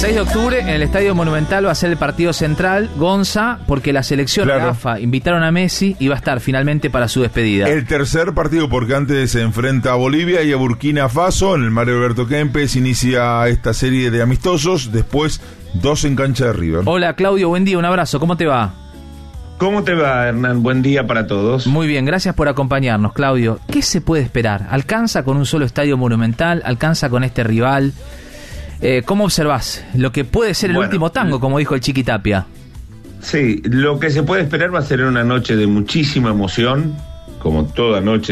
6 de octubre en el Estadio Monumental va a ser el partido central, Gonza, porque la selección de AFA invitaron a Messi y va a estar finalmente para su despedida. El tercer partido, porque antes se enfrenta a Bolivia y a Burkina Faso en el Mario Alberto Kempes, inicia esta serie de amistosos, después 2 en cancha de River. Hola Claudio, buen día, un abrazo, ¿cómo te va? ¿Cómo te va, Hernán? Buen día para todos. Muy bien, gracias por acompañarnos, Claudio. ¿Qué se puede esperar? ¿Alcanza con un solo estadio monumental? ¿Alcanza con este rival? ¿Cómo observás lo que puede ser el último tango, como dijo el Chiqui Tapia? Sí, lo que se puede esperar va a ser una noche de muchísima emoción, como toda noche